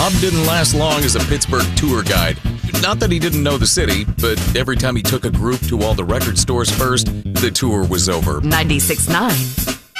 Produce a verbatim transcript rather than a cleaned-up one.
Bob didn't last long as a Pittsburgh tour guide. Not that he didn't know the city, but every time he took a group to all the record stores first, the tour was over. ninety-six point nine